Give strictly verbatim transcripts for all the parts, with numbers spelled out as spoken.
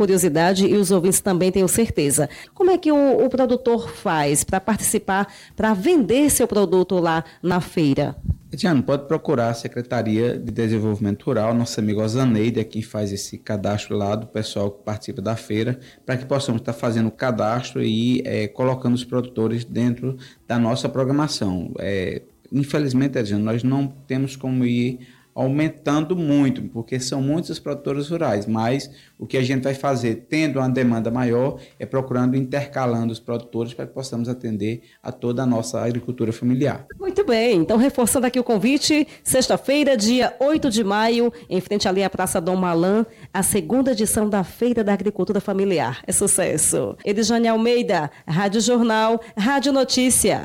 curiosidade e os ouvintes também tenho certeza. Como é que o, o produtor faz para participar, para vender seu produto lá na feira? Tiano, pode procurar a Secretaria de Desenvolvimento Rural, nossa amiga Osaneide é quem faz esse cadastro lá do pessoal que participa da feira, para que possamos estar fazendo o cadastro e é, colocando os produtores dentro da nossa programação. É, infelizmente, Tiano, nós não temos como ir aumentando muito, porque são muitos os produtores rurais, mas o que a gente vai fazer, tendo uma demanda maior, é procurando intercalando os produtores para que possamos atender a toda a nossa agricultura familiar. Muito bem, então reforçando aqui o convite, sexta-feira, dia oito de maio, em frente ali à Praça Dom Malan, a segunda edição da Feira da Agricultura Familiar. É sucesso. Edjane Almeida, Rádio Jornal, Rádio Notícia.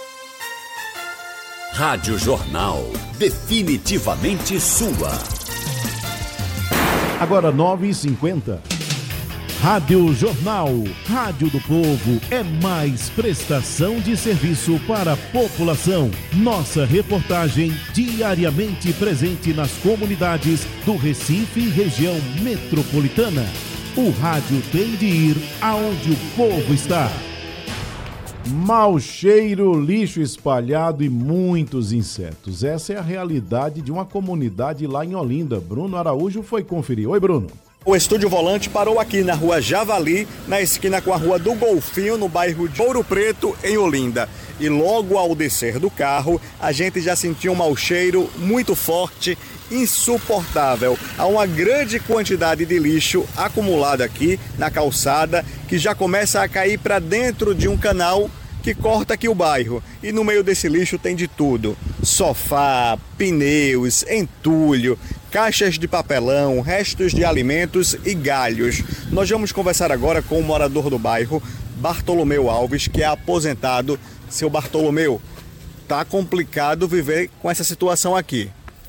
Rádio Jornal, definitivamente sua. Agora nove e cinquenta. Rádio Jornal, Rádio do Povo, é mais prestação de serviço para a população. Nossa reportagem diariamente presente nas comunidades do Recife e região metropolitana. O rádio tem de ir aonde o povo está. Mau cheiro, lixo espalhado e muitos insetos. Essa é a realidade de uma comunidade lá em Olinda. Bruno Araújo foi conferir. Oi, Bruno. O Estúdio Volante parou aqui na rua Javali, na esquina com a rua do Golfinho, no bairro de Ouro Preto, em Olinda. E logo ao descer do carro, a gente já sentiu um mau cheiro muito forte, insuportável. Há uma grande quantidade de lixo acumulado aqui na calçada, que já começa a cair para dentro de um canal que corta aqui o bairro. E no meio desse lixo tem de tudo: sofá, pneus, entulho, caixas de papelão, restos de alimentos e galhos. Nós vamos conversar agora com o morador do bairro, Bartolomeu Alves, que é aposentado. Seu Bartolomeu, tá complicado viver com essa situação aqui.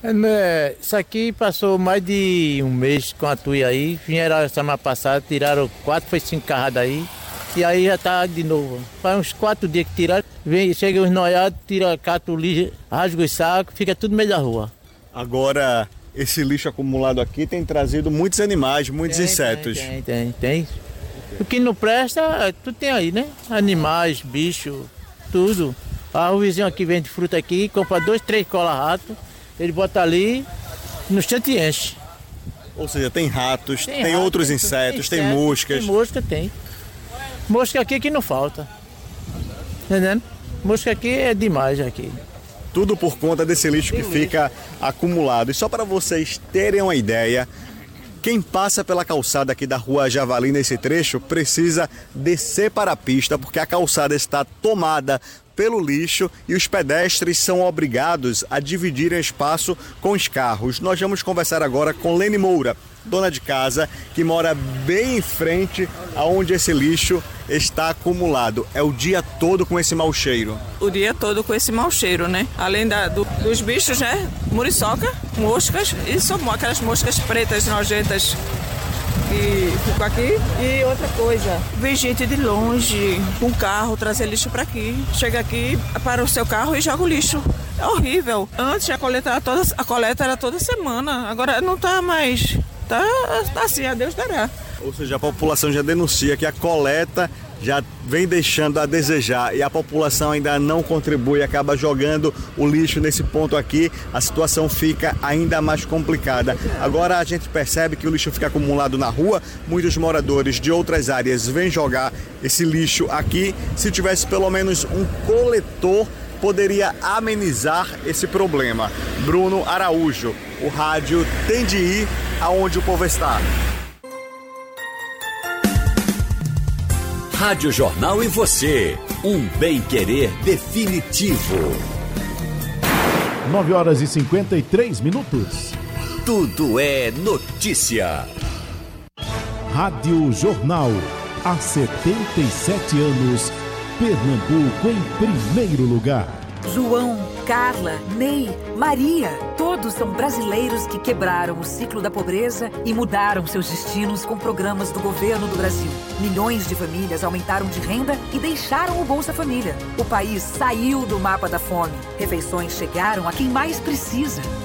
É, isso aqui passou mais de um mês com a tuia aí. Vieram semana passada, tiraram quatro, foi cinco carradas aí. E aí já tá de novo. Faz uns quatro dias que tiraram. Vem, chega os noiados, tira, cata o lixo, rasga os sacos, fica tudo no meio da rua. Agora, esse lixo acumulado aqui tem trazido muitos animais, muitos tem, insetos. Tem, tem, tem. O que não presta, tudo tem aí, né? Animais, bicho, tudo. Ah, o vizinho aqui vende fruta aqui, compra dois, três cola-rato, ele bota ali, no instante enche. Ou seja, tem ratos, tem, tem, tem rato, outros tem, insetos, tem, tem inseto, moscas. Tem mosca, tem. Mosca aqui que não falta. Entendendo? Mosca aqui é demais aqui. Tudo por conta desse lixo que fica acumulado. E só para vocês terem uma ideia, quem passa pela calçada aqui da rua Javali nesse trecho precisa descer para a pista, porque a calçada está tomada pelo lixo e os pedestres são obrigados a dividirem espaço com os carros. Nós vamos conversar agora com Lene Moura, dona de casa, que mora bem em frente aonde esse lixo está acumulado. É o dia todo com esse mau cheiro. O dia todo com esse mau cheiro, né? Além da, do, dos bichos, né? Muriçoca, moscas, e são aquelas moscas pretas nojentas que ficam aqui. E outra coisa, vem gente de longe com carro trazer lixo para aqui. Chega aqui, para o seu carro e joga o lixo. É horrível. Antes a coleta era toda, a coleta era toda semana, agora não tá mais. Tá, tá assim, a Deus dará. Ou seja, a população já denuncia que a coleta já vem deixando a desejar e a população ainda não contribui, acaba jogando o lixo nesse ponto aqui, a situação fica ainda mais complicada. Agora a gente percebe que o lixo fica acumulado na rua, muitos moradores de outras áreas vêm jogar esse lixo aqui. Se tivesse pelo menos um coletor, poderia amenizar esse problema. Bruno Araújo, o rádio tem de ir aonde o povo está. Rádio Jornal e você, um bem-querer definitivo. nove horas e cinquenta e três minutos. Tudo é notícia. Rádio Jornal, há setenta e sete anos, Pernambuco em primeiro lugar. João, Carla, Ney, Maria, todos são brasileiros que quebraram o ciclo da pobreza e mudaram seus destinos com programas do governo do Brasil. Milhões de famílias aumentaram de renda e deixaram o Bolsa Família. O país saiu do mapa da fome. Refeições chegaram a quem mais precisa.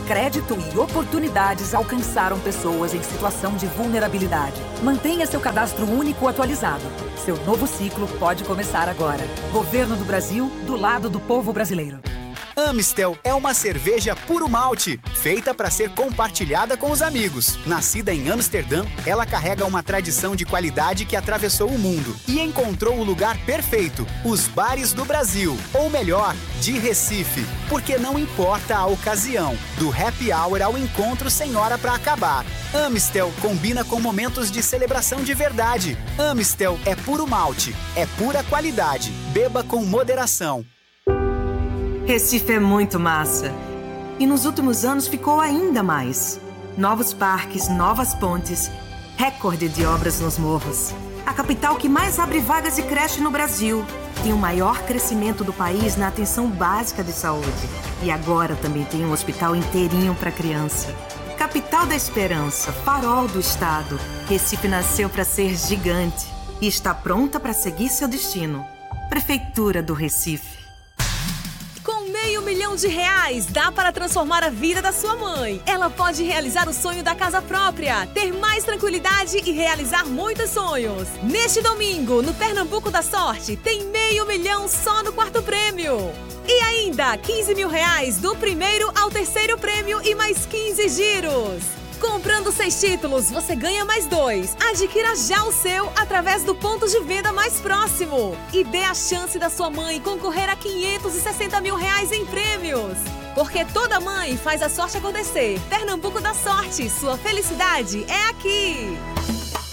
crédito e oportunidades alcançaram pessoas em situação de vulnerabilidade. Mantenha seu cadastro único atualizado. Seu novo ciclo pode começar agora. Governo do Brasil, do lado do povo brasileiro. Amistel é uma cerveja puro malte, feita para ser compartilhada com os amigos. Nascida em Amsterdã, ela carrega uma tradição de qualidade que atravessou o mundo e encontrou o lugar perfeito, os bares do Brasil, ou melhor, de Recife, porque não importa a ocasião, do happy hour ao encontro sem hora para acabar. Amistel combina com momentos de celebração de verdade. Amistel é puro malte, é pura qualidade. Beba com moderação. Recife é muito massa. E nos últimos anos ficou ainda mais. Novos parques, novas pontes, recorde de obras nos morros. A capital que mais abre vagas e creche no Brasil. Tem o maior crescimento do país na atenção básica de saúde. E agora também tem um hospital inteirinho para criança. Capital da esperança, farol do estado. Recife nasceu para ser gigante e está pronta para seguir seu destino. Prefeitura do Recife. Meio milhão de reais dá para transformar a vida da sua mãe. Ela pode realizar o sonho da casa própria, ter mais tranquilidade e realizar muitos sonhos. Neste domingo, no Pernambuco da Sorte, tem meio milhão só no quarto prêmio. E ainda, quinze mil reais do primeiro ao terceiro prêmio e mais quinze giros. Comprando seis títulos, você ganha mais dois. Adquira já o seu através do ponto de venda mais próximo. E dê a chance da sua mãe concorrer a quinhentos e sessenta mil reais em prêmios. Porque toda mãe faz a sorte acontecer. Pernambuco da Sorte, sua felicidade é aqui.